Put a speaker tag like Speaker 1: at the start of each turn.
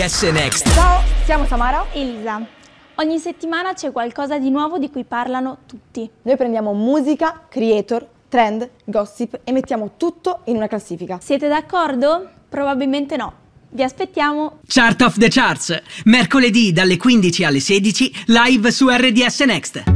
Speaker 1: RDS Next.
Speaker 2: Ciao, siamo Samara
Speaker 3: e Elisa. Ogni settimana c'è qualcosa di nuovo di cui parlano tutti.
Speaker 2: Noi prendiamo musica, creator, trend, gossip e mettiamo tutto in una classifica.
Speaker 3: Siete d'accordo? Probabilmente no. Vi aspettiamo.
Speaker 1: Chart of the Charts, mercoledì dalle 15 alle 16, live su RDS Next.